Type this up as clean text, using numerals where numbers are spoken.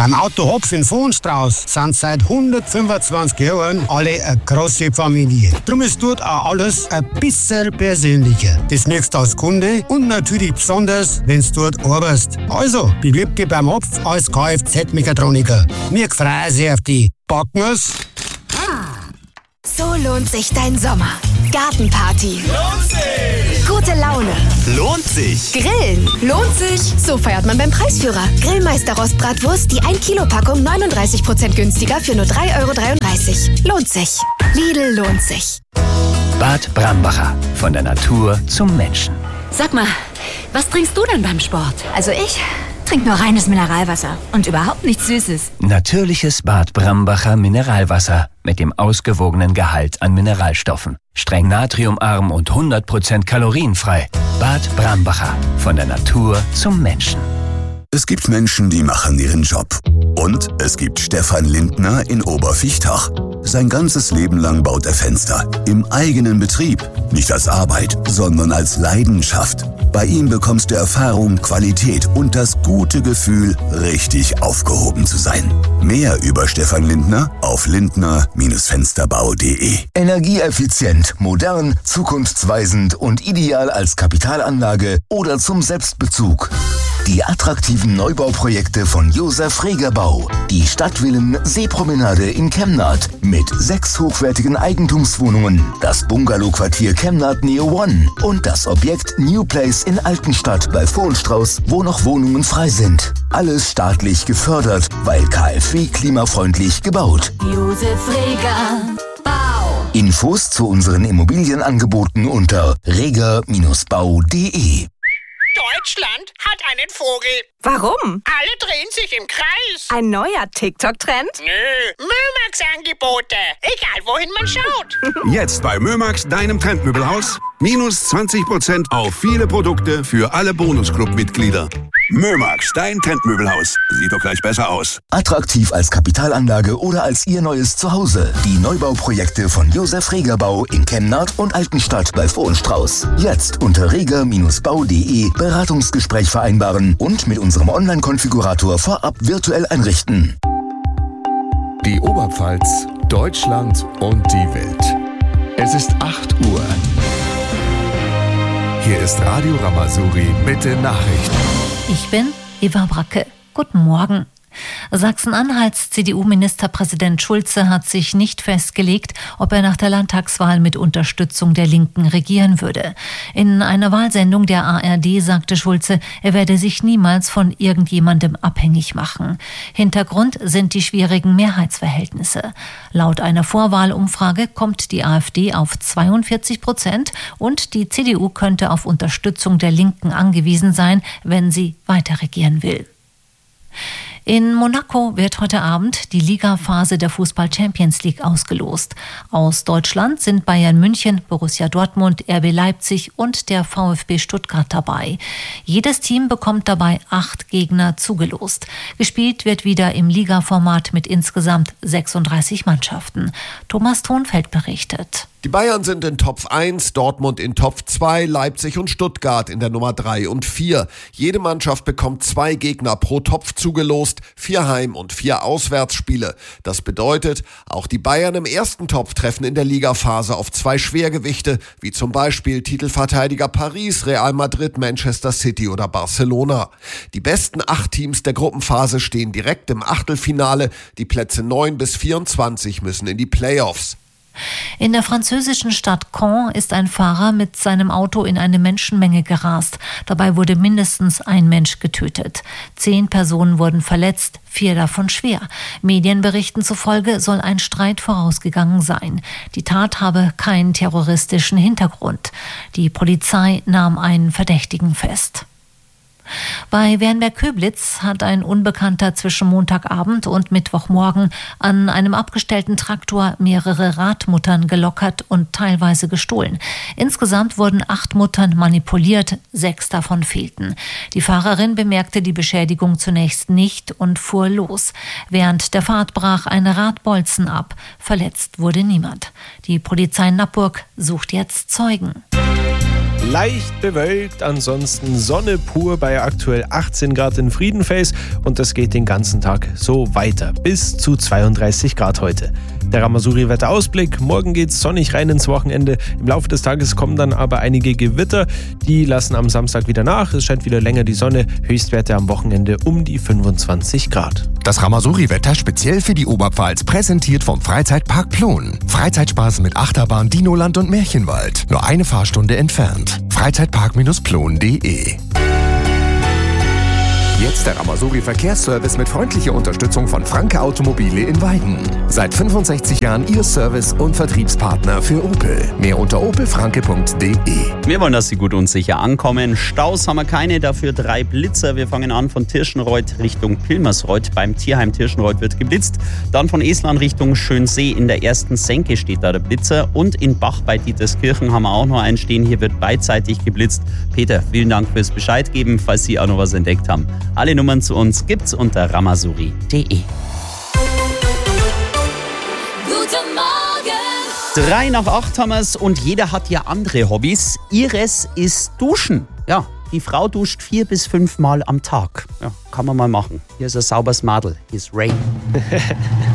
Beim Auto Hopf in Vohnstrauß sind seit 125 Jahren alle eine große Familie. Drum ist dort auch alles ein bisschen persönlicher. Das nächste als Kunde und natürlich besonders, wenn's dort arbeitest. Also, bewirb dich beim Hopf als Kfz-Mechatroniker. Wir freuen sich auf die Backens. So lohnt sich dein Sommer. Gartenparty. Lohnt sich! Gute Laune. Lohnt sich! Grillen. Lohnt sich. So feiert man beim Preisführer. Grillmeister Rostbratwurst, die 1 Kilo Packung 39% günstiger für nur 3,33 €. Lohnt sich. Lidl lohnt sich. Bad Brambacher. Von der Natur zum Menschen. Sag mal, was trinkst du denn beim Sport? Also ich trinke nur reines Mineralwasser und überhaupt nichts Süßes. Natürliches Bad Brambacher Mineralwasser mit dem ausgewogenen Gehalt an Mineralstoffen. Streng natriumarm und 100% kalorienfrei. Bad Brambacher. Von der Natur zum Menschen. Es gibt Menschen, die machen ihren Job. Und es gibt Stefan Lindner in Obervichtach. Sein ganzes Leben lang baut er Fenster. Im eigenen Betrieb. Nicht als Arbeit, sondern als Leidenschaft. Bei ihm bekommst du Erfahrung, Qualität und das gute Gefühl, richtig aufgehoben zu sein. Mehr über Stefan Lindner auf lindner-fensterbau.de. Energieeffizient, modern, zukunftsweisend und ideal als Kapitalanlage oder zum Selbstbezug. Die attraktiven Neubauprojekte von Josef Reger Bau. Die Stadtvillen Seepromenade in Chemnat mit 6 hochwertigen Eigentumswohnungen, das Bungalowquartier Chemnat Neo One und das Objekt New Place in Altenstadt bei Vohnstrauß, wo noch Wohnungen frei sind. Alles staatlich gefördert, weil KfW klimafreundlich gebaut. Josef Reger Bau. Infos zu unseren Immobilienangeboten unter reger-bau.de. Deutschland hat einen Vogel. Warum? Alle drehen sich im Kreis. Ein neuer TikTok-Trend? Nö, Mömax-Angebote. Egal, wohin man schaut. Jetzt bei Mömax, deinem Trendmöbelhaus, minus 20% auf viele Produkte für alle Bonusclub-Mitglieder. Mömax, dein Trendmöbelhaus. Sieht doch gleich besser aus. Attraktiv als Kapitalanlage oder als Ihr neues Zuhause. Die Neubauprojekte von Josef Reger Bau in Chemnat und Altenstadt bei Vohnstrauß. Jetzt unter reger-bau.de Beratungsgespräch vereinbaren und mit unserem Online-Konfigurator vorab virtuell einrichten. Die Oberpfalz, Deutschland und die Welt. Es ist 8 Uhr. Hier ist Radio Ramazouri mit den Nachrichten. Ich bin Eva Bracke. Guten Morgen. Sachsen-Anhalts CDU-Ministerpräsident Schulze hat sich nicht festgelegt, ob er nach der Landtagswahl mit Unterstützung der Linken regieren würde. In einer Wahlsendung der ARD sagte Schulze, er werde sich niemals von irgendjemandem abhängig machen. Hintergrund sind die schwierigen Mehrheitsverhältnisse. Laut einer Vorwahlumfrage kommt die AfD auf 42% und die CDU könnte auf Unterstützung der Linken angewiesen sein, wenn sie weiter regieren will. In Monaco wird heute Abend die Ligaphase der Fußball-Champions League ausgelost. Aus Deutschland sind Bayern München, Borussia Dortmund, RB Leipzig und der VfB Stuttgart dabei. Jedes Team bekommt dabei 8 Gegner zugelost. Gespielt wird wieder im Ligaformat mit insgesamt 36 Mannschaften. Thomas Thonfeld berichtet. Die Bayern sind in Top 1, Dortmund in Top 2, Leipzig und Stuttgart in der Nummer 3 und 4. Jede Mannschaft bekommt 2 Gegner pro Topf zugelost, 4 Heim- und 4 Auswärtsspiele. Das bedeutet, auch die Bayern im ersten Topf treffen in der Ligaphase auf 2 Schwergewichte, wie zum Beispiel Titelverteidiger Paris, Real Madrid, Manchester City oder Barcelona. Die besten 8 Teams der Gruppenphase stehen direkt im Achtelfinale. Die Plätze 9 bis 24 müssen in die Playoffs. In der französischen Stadt Caen ist ein Fahrer mit seinem Auto in eine Menschenmenge gerast. Dabei wurde mindestens ein Mensch getötet. 10 Personen wurden verletzt, 4 davon schwer. Medienberichten zufolge soll ein Streit vorausgegangen sein. Die Tat habe keinen terroristischen Hintergrund. Die Polizei nahm einen Verdächtigen fest. Bei Wernberg-Köblitz hat ein Unbekannter zwischen Montagabend und Mittwochmorgen an einem abgestellten Traktor mehrere Radmuttern gelockert und teilweise gestohlen. Insgesamt wurden 8 Muttern manipuliert, 6 davon fehlten. Die Fahrerin bemerkte die Beschädigung zunächst nicht und fuhr los. Während der Fahrt brach ein Radbolzen ab. Verletzt wurde niemand. Die Polizei Nappburg sucht jetzt Zeugen. leicht bewölkt, ansonsten Sonne pur bei aktuell 18 Grad in Friedenfels und das geht den ganzen Tag so weiter, bis zu 32 Grad heute. Der Ramasuri-Wetterausblick, morgen geht's sonnig rein ins Wochenende, im Laufe des Tages kommen dann aber einige Gewitter, die lassen am Samstag wieder nach, es scheint wieder länger die Sonne, Höchstwerte am Wochenende um die 25 Grad. Das Ramasuri-Wetter speziell für die Oberpfalz, präsentiert vom Freizeitpark Plon. Freizeitspaß mit Achterbahn, Dinoland und Märchenwald. Nur eine Fahrstunde entfernt. Freizeitpark-plon.de. Jetzt der Ramasuri Verkehrsservice mit freundlicher Unterstützung von Franke Automobile in Weiden. Seit 65 Jahren Ihr Service- und Vertriebspartner für Opel. Mehr unter opelfranke.de. Wir wollen, dass Sie gut und sicher ankommen. Staus haben wir keine, dafür 3 Blitzer. Wir fangen an von Tirschenreuth Richtung Pilmersreuth. Beim Tierheim Tirschenreuth wird geblitzt. Dann von Eslarn Richtung Schönsee. In der ersten Senke steht da der Blitzer. Und in Bach bei Dieterskirchen haben wir auch noch einen stehen. Hier wird beidseitig geblitzt. Peter, vielen Dank fürs Bescheid geben, falls Sie auch noch was entdeckt haben. Alle Nummern zu uns gibt's unter ramasuri.de. Guten Morgen! 7:03 haben wir's und jeder hat ja andere Hobbys. Ihres ist Duschen. Ja, die Frau duscht 4 bis 5 Mal am Tag. Ja, kann man mal machen. Hier ist ein sauberes Madel. Hier ist Ray.